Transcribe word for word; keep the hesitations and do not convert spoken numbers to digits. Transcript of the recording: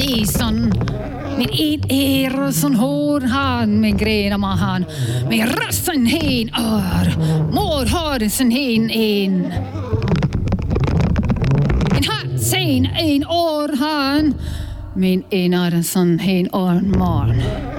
ison. Min ett er som hår han med grena mahan. Med rösten hen ör. Mor har sin hen en. En hatt sen en år han. Min en är en sån hen år morgon.